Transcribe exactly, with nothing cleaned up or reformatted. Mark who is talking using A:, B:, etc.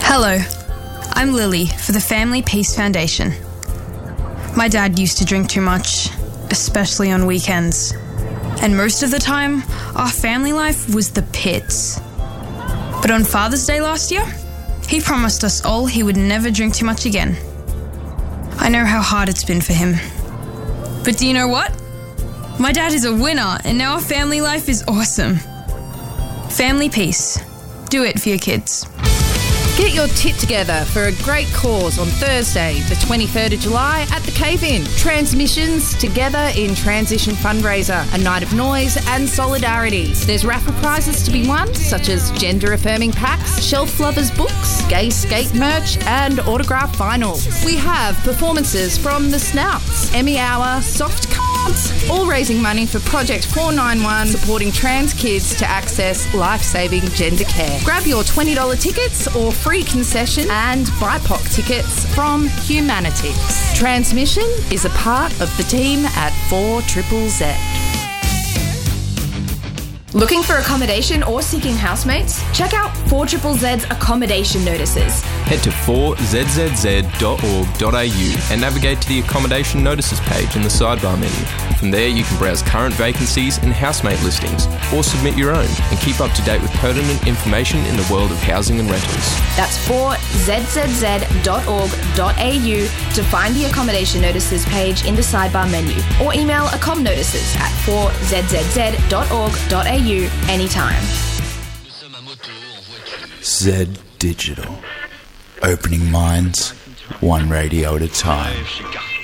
A: Hello, I'm Lily for the Family Peace Foundation. My dad used to drink too much, especially on weekends. And most of the time, our family life was the pits. But on Father's Day last year, he promised us all he would never drink too much again. I know how hard it's been for him. But do you know what? My dad is a winner, and now our family life is awesome. Family Peace. Do it for your kids.
B: Get your tit together for a great cause on Thursday, the twenty-third of July at the Cave-In. Transmissions Together in Transition Fundraiser, a night of noise and solidarity. There's raffle prizes to be won, such as gender-affirming packs, shelf lovers books, gay skate merch and autograph vinyl. We have performances from The Snouts, Emmy Hour, Soft Cards, all raising money for Project four ninety-one, supporting trans kids to access life-saving gender care. Grab your twenty dollars tickets or free concession and B I P O C tickets from Humanitics. Transmission is a part of the team at four triple Z.
C: Looking for accommodation or seeking housemates? Check out four triple Z's accommodation notices.
D: Head to four z z z dot org dot a u and navigate to the accommodation notices page in the sidebar menu. From there you can browse current vacancies and housemate listings or submit your own and keep up to date with pertinent information in the world of housing and rentals.
C: That's four z z z dot org dot a u to find the accommodation notices page in the sidebar menu, or email accomnotices at four z z z dot org dot a u anytime.
E: Z Digital. Opening minds, one radio at a time.